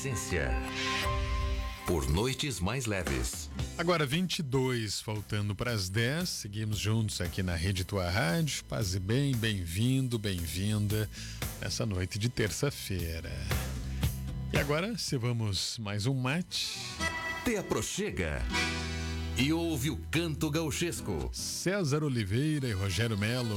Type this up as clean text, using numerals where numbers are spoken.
essência. Por noites mais leves. Agora 22, faltando para as 10, seguimos juntos aqui na Rede Tua Rádio. Paz e bem, bem-vindo, bem-vinda nessa noite de terça-feira. E agora, se vamos mais um mate. Te aproxega e ouve o canto gauchesco. César Oliveira e Rogério Melo